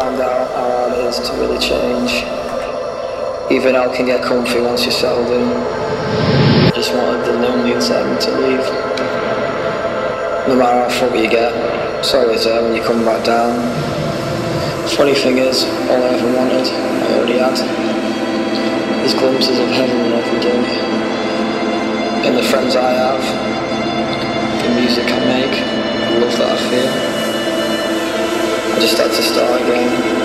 found out how hard it is to really change. Even hell can get comfy once you're settled in. I just wanted the lonely inside me to leave. No matter how fucked you get, it's always there when you come back down. Funny thing is, all I ever wanted, I already had. These glimpses of heaven every day. And the friends I have, the music I make, the love that I feel. I just had to start again.